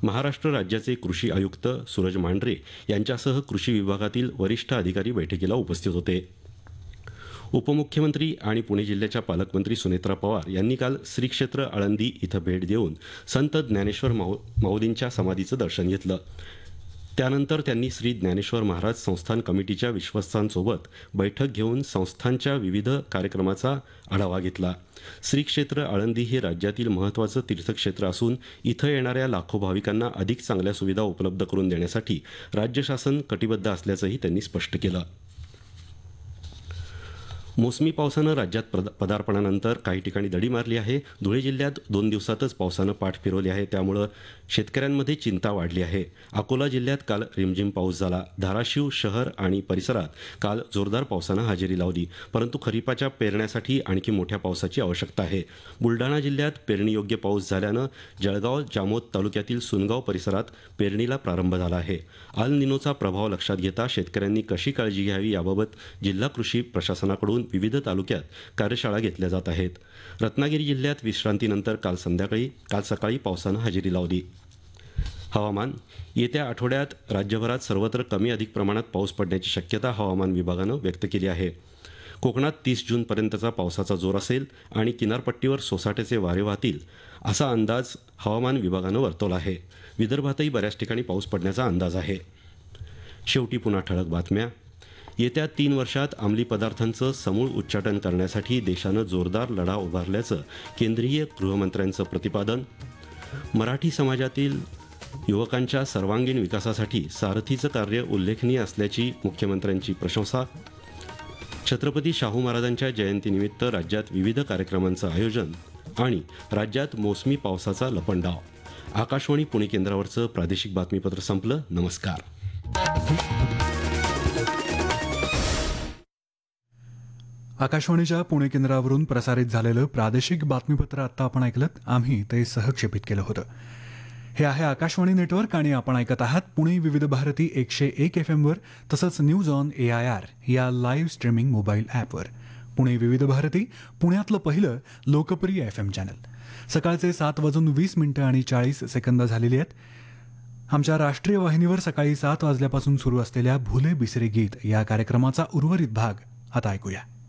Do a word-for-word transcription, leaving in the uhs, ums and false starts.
महाराष्ट्र राज्याचे कृषी आयुक्त सूरज मांढरे यांच्यासह कृषी विभागातील वरिष्ठ अधिकारी बैठकीला उपस्थित होते. उपमुख्यमंत्री आणि पुणे जिल्ह्याच्या पालकमंत्री सुनेत्रा पवार यांनी काल श्री क्षेत्र आळंदी इथं भेट देऊन संत ज्ञानेश्वर माऊ माऊलींच्या समाधीचं दर्शन घेतलं. त्यानंतर त्यांनी श्री ज्ञानेश्वर महाराज संस्थान कमिटीच्या विश्वस्तांसोबत बैठक घेऊन संस्थांच्या विविध कार्यक्रमाचा आढावा घेतला. श्री क्षेत्र आळंदी हे राज्यातील महत्त्वाचं तीर्थक्षेत्र असून इथं येणाऱ्या लाखो भाविकांना अधिक चांगल्या सुविधा उपलब्ध करून देण्यासाठी राज्य शासन कटिबद्ध असल्याचंही त्यांनी स्पष्ट केलं. मोसमी पावसानं राज्यात पद पदार्पणानंतर काही ठिकाणी दडी मारली आहे. धुळे जिल्ह्यात दोन दिवसातच पावसानं पाठ फिरवली आहे, त्यामुळं शेतकऱ्यांमध्ये चिंता वाढली आहे. अकोला जिल्ह्यात काल रिमझिम पाऊस झाला. धाराशिव शहर आणि परिसरात काल जोरदार पावसानं हजेरी लावली, परंतु खरीपाच्या पेरण्यासाठी आणखी मोठ्या पावसाची आवश्यकता आहे. बुलढाणा जिल्ह्यात पेरणीयोग्य पाऊस झाल्यानं जळगाव जामोद तालुक्यातील सुनगाव परिसरात पेरणीला प्रारंभ झाला आहे. अल निनोचा प्रभाव लक्षात घेता शेतकऱ्यांनी कशी काळजी घ्यावी याबाबत जिल्हा कृषी प्रशासनाकडून विविध तालुक्यात कार्यशाळा घेतल्या जात आहेत. रत्नागिरी जिल्ह्यात विश्रांतीनंतर काल संध्याकाळी काल सकाळी पावसानं हजेरी लावली. हवामान. येत्या आठवड्यात राज्यभरात सर्वत्र कमी अधिक प्रमाणात पाऊस पडण्याची शक्यता हवामान विभागानं व्यक्त केली आहे. कोकणात तीस जूनपर्यंतचा पावसाचा जोर असेल आणि किनारपट्टीवर सोसाट्याचे वारे वाहतील असा अंदाज हवामान विभागानं वर्तवला आहे. विदर्भातही बऱ्याच ठिकाणी पाऊस पडण्याचा अंदाज आहे. शेवटी पुन्हा ठळक बातम्या. येत्या तीन वर्षात अंमली पदार्थांचं समूळ उच्चाटन करण्यासाठी देशानं जोरदार लढा उभारल्याचं केंद्रीय गृहमंत्र्यांचं प्रतिपादन. मराठी समाजातील युवकांच्या सर्वांगीण विकासासाठी सारथीचं कार्य उल्लेखनीय असल्याची मुख्यमंत्र्यांची प्रशंसा. छत्रपती शाहू महाराजांच्या जयंतीनिमित्त राज्यात विविध कार्यक्रमांचं आयोजन आणि राज्यात मोसमी पावसाचा लपंडाव. आकाशवाणी पुणे केंद्रावरचं प्रादेशिक बातमीपत्र संपलं. नमस्कार. आकाशवाणीच्या पुणे केंद्रावरून प्रसारित झालेलं प्रादेशिक बातमीपत्र आत्ता आपण ऐकलं. आम्ही ते सहक्षेपित केलं होतं. हे आहे आकाशवाणी नेटवर्क आणि आपण ऐकत आहात पुणे विविध भारती एकशे एक एफ एमवर तसंच news on A I R या लाईव्ह स्ट्रीमिंग मोबाईल ॲपवर. पुणे विविध भारती पुण्यातलं पहिलं लोकप्रिय एफ एम चॅनल. सकाळचे सात वाजून वीस मिनिटं आणि चाळीस सेकंद झालेली आहेत. आमच्या राष्ट्रीय वाहिनीवर सकाळी सात वाजल्यापासून सुरू असलेल्या भुले बिसरे गीत या कार्यक्रमाचा उर्वरित भाग आता ऐकूया.